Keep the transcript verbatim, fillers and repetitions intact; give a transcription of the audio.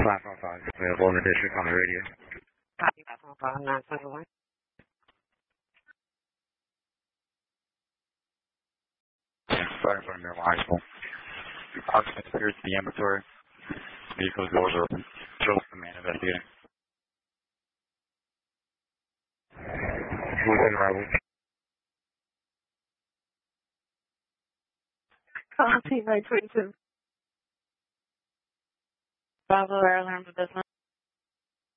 five one five is available in the district on the radio. Copy five one five nine seven one. Firefly Middle High School. Occupant appears to be ambulatory. Vehicle doors are open. Show the man investigating. Who's in arrival? Copy nine twenty-two. Bravo Airline for business.